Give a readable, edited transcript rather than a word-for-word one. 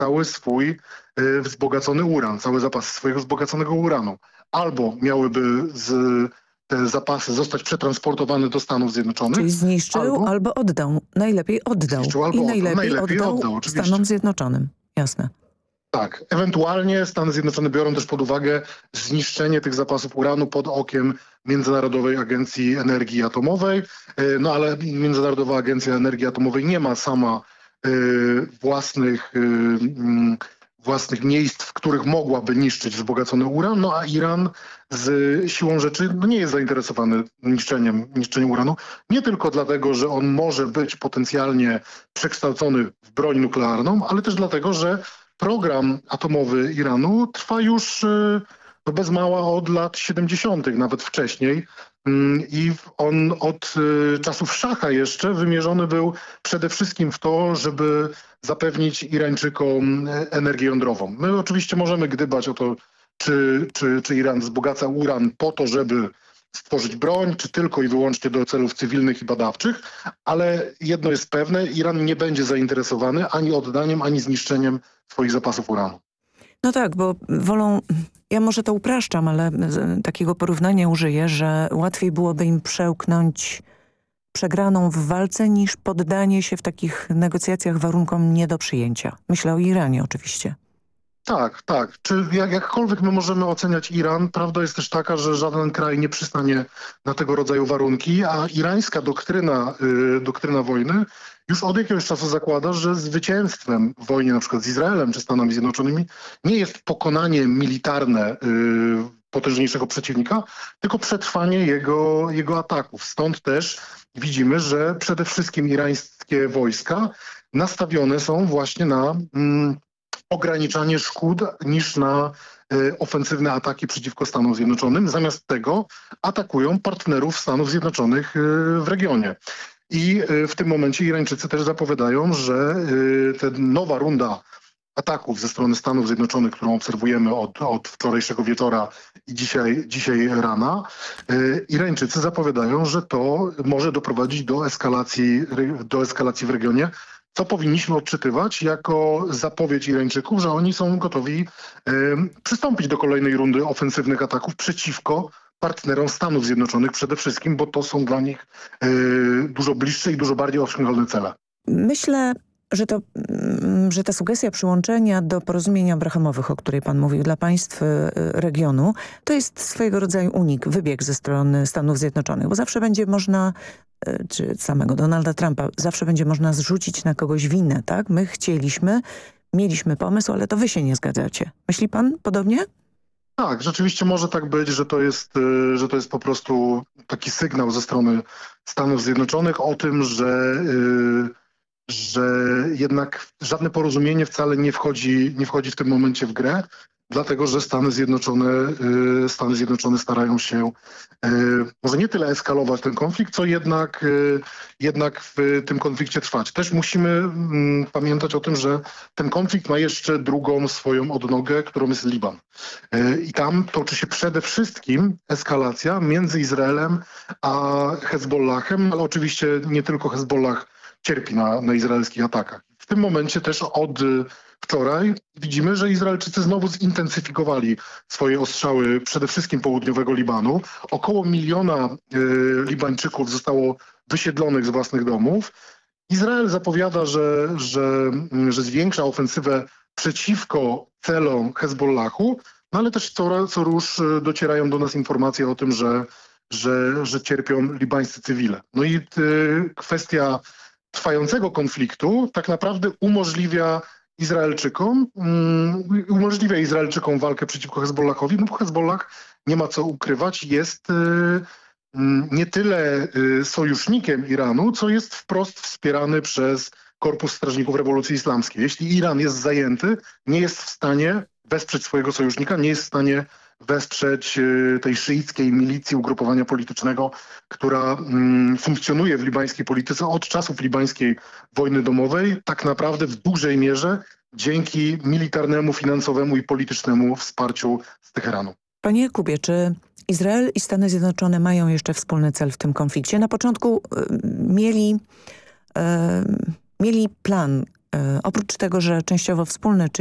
cały swój wzbogacony uran, cały zapas swojego wzbogaconego uranu. Albo miałyby te zapasy zostać przetransportowane do Stanów Zjednoczonych. Czyli zniszczył albo oddał. Najlepiej oddał. Zniszczył albo I oddał. najlepiej oddał oczywiście. Stanom Zjednoczonym. Jasne. Tak, ewentualnie Stany Zjednoczone biorą też pod uwagę zniszczenie tych zapasów uranu pod okiem Międzynarodowej Agencji Energii Atomowej, no ale Międzynarodowa Agencja Energii Atomowej nie ma sama własnych miejsc, w których mogłaby niszczyć wzbogacony uran, no a Iran z siłą rzeczy nie jest zainteresowany niszczeniem uranu. Nie tylko dlatego, że on może być potencjalnie przekształcony w broń nuklearną, ale też dlatego, że program atomowy Iranu trwa już bez mała od lat 70., nawet wcześniej. I on od czasów szacha jeszcze wymierzony był przede wszystkim w to, żeby zapewnić Irańczykom energię jądrową. My oczywiście możemy gdybać o to, czy Iran wzbogaca uran po to, żeby stworzyć broń, czy tylko i wyłącznie do celów cywilnych i badawczych, ale jedno jest pewne, Iran nie będzie zainteresowany ani oddaniem, ani zniszczeniem swoich zapasów uranu. No tak, bo ja może to upraszczam, ale takiego porównania użyję, że łatwiej byłoby im przełknąć przegraną w walce niż poddanie się w takich negocjacjach warunkom nie do przyjęcia. Myślę o Iranie oczywiście. Tak, tak. Czy jakkolwiek my możemy oceniać Iran, prawda jest też taka, że żaden kraj nie przystanie na tego rodzaju warunki, a irańska doktryna wojny już od jakiegoś czasu zakłada, że zwycięstwem w wojnie na przykład z Izraelem czy Stanami Zjednoczonymi nie jest pokonanie militarne potężniejszego przeciwnika, tylko przetrwanie jego ataków. Stąd też widzimy, że przede wszystkim irańskie wojska nastawione są właśnie na ograniczanie szkód niż na ofensywne ataki przeciwko Stanom Zjednoczonym. Zamiast tego atakują partnerów Stanów Zjednoczonych w regionie. I w tym momencie Irańczycy też zapowiadają, że ta nowa runda ataków ze strony Stanów Zjednoczonych, którą obserwujemy od wczorajszego wieczora i dzisiaj rana, Irańczycy zapowiadają, że to może doprowadzić do eskalacji w regionie, co powinniśmy odczytywać jako zapowiedź Irańczyków, że oni są gotowi przystąpić do kolejnej rundy ofensywnych ataków przeciwko partnerom Stanów Zjednoczonych przede wszystkim, bo to są dla nich dużo bliższe i dużo bardziej osiągalne cele. Myślę, że ta sugestia przyłączenia do porozumień abrahamowych, o której pan mówił, dla państw regionu, to jest swojego rodzaju unik, wybieg ze strony Stanów Zjednoczonych, bo zawsze będzie można, czy samego Donalda Trumpa, zawsze będzie można zrzucić na kogoś winę, tak? My mieliśmy pomysł, ale to wy się nie zgadzacie. Myśli pan podobnie? Tak, rzeczywiście może tak być, że to jest po prostu taki sygnał ze strony Stanów Zjednoczonych o tym, że jednak żadne porozumienie wcale nie wchodzi w tym momencie w grę, dlatego że Stany Zjednoczone starają się może nie tyle eskalować ten konflikt, co jednak w tym konflikcie trwać. Też musimy pamiętać o tym, że ten konflikt ma jeszcze drugą swoją odnogę, którą jest Liban. I tam toczy się przede wszystkim eskalacja między Izraelem a Hezbollahem, ale oczywiście nie tylko Hezbollah cierpi na izraelskich atakach. W tym momencie też od wczoraj widzimy, że Izraelczycy znowu zintensyfikowali swoje ostrzały przede wszystkim południowego Libanu. Około 1 miliona Libańczyków zostało wysiedlonych z własnych domów. Izrael zapowiada, że zwiększa ofensywę przeciwko celom Hezbollahu, no ale też co rusz docierają do nas informacje o tym, że cierpią libańscy cywile. No i kwestia trwającego konfliktu tak naprawdę umożliwia Izraelczykom walkę przeciwko Hezbollahowi, no bo Hezbollah, nie ma co ukrywać, jest nie tyle sojusznikiem Iranu, co jest wprost wspierany przez Korpus Strażników Rewolucji Islamskiej. Jeśli Iran jest zajęty, nie jest w stanie wesprzeć swojego sojusznika, nie jest w stanie wesprzeć tej szyickiej milicji ugrupowania politycznego, która funkcjonuje w libańskiej polityce od czasów libańskiej wojny domowej, tak naprawdę w dużej mierze dzięki militarnemu, finansowemu i politycznemu wsparciu z Teheranu. Panie Jakubie, czy Izrael i Stany Zjednoczone mają jeszcze wspólny cel w tym konflikcie? Na początku mieli plan oprócz tego, że częściowo wspólny,